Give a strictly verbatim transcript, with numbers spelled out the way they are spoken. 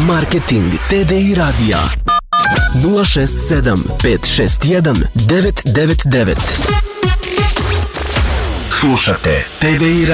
Marketing T D I Radija nula šest sedam pet šest jedan devet devet devet. Slušate T D I